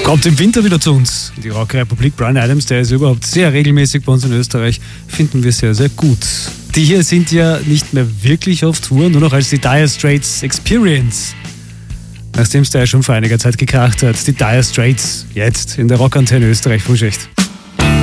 Kommt im Winter wieder zu uns. Die Rockrepublik. Bryan Adams, der ist überhaupt sehr regelmäßig bei uns in Österreich. Finden wir sehr, sehr gut. Die hier sind ja nicht mehr wirklich auf Tour, nur noch als die Dire Straits Experience. Nachdem es da ja schon vor einiger Zeit gekracht hat. Die Dire Straits jetzt in der Rockantenne Österreich. Frühschicht.